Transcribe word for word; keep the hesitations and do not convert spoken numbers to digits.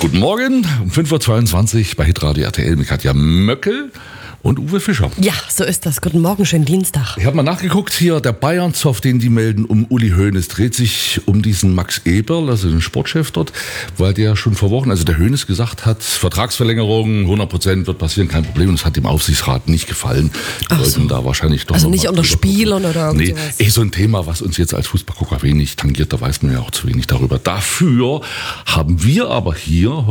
Guten Morgen, um fünf Uhr zweiundzwanzig bei Hitradio R T L mit Katja Möckel und Uwe Fischer. Ja, so ist das. Guten Morgen, schönen Dienstag. Ich habe mal nachgeguckt hier, der Bayern-Zoff, den die melden um Uli Hoeneß, dreht sich um diesen Max Eberl, also den Sportchef dort, weil der schon vor Wochen, also der Hoeneß gesagt hat, Vertragsverlängerung, hundert Prozent wird passieren, kein Problem. Und das hat dem Aufsichtsrat nicht gefallen. Die Ach wollten so. da wahrscheinlich doch Also noch nicht mal unter drüber Spielern gucken. oder irgend Nee, sowas. eh so ein Thema, was uns jetzt als Fußballgucker wenig tangiert, da weiß man ja auch zu wenig darüber. Dafür haben wir aber hier